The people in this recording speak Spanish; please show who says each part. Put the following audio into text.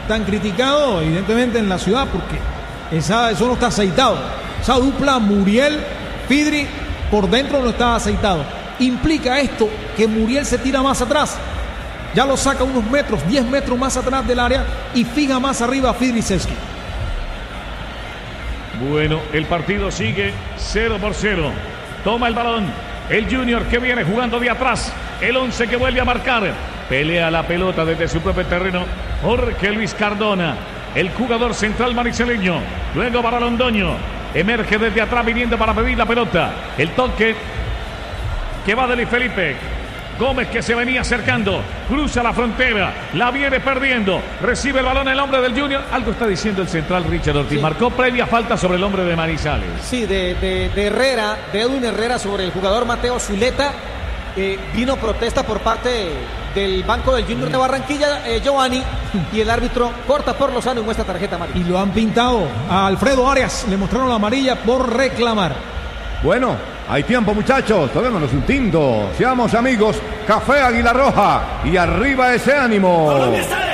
Speaker 1: tan criticado, evidentemente, en la ciudad, porque eso no está aceitado. Esa dupla Muriel-Fidri por dentro no está aceitado. Implica esto que Muriel se tira más atrás. Ya lo saca unos metros, 10 metros más atrás del área y fija más arriba a Fidriszewski.
Speaker 2: Bueno, el partido sigue 0-0. Toma el balón el Junior, que viene jugando de atrás. El 11 que vuelve a marcar. Pelea la pelota desde su propio terreno Jorge Luis Cardona, el jugador central mariceleño. Luego para Londoño. Emerge desde atrás viniendo para pedir la pelota. El toque que va de Luis Felipe Gómez, que se venía acercando, cruza la frontera, la viene perdiendo, recibe el balón el hombre del Junior. Algo está diciendo el central Richard Ortiz. Sí. Marcó previa falta sobre el hombre de Manizales.
Speaker 3: Sí, de Herrera, de Edwin Herrera sobre el jugador Mateo Zuleta. Vino protesta por parte del banco del Junior de Barranquilla, Giovanni, y el árbitro corta por Lozano y muestra tarjeta amarilla.
Speaker 1: Y lo han pintado a Alfredo Arias, le mostraron la amarilla por reclamar.
Speaker 4: Bueno, hay tiempo, muchachos, tomémonos un tinto, seamos amigos. Café Águila Roja y arriba ese ánimo.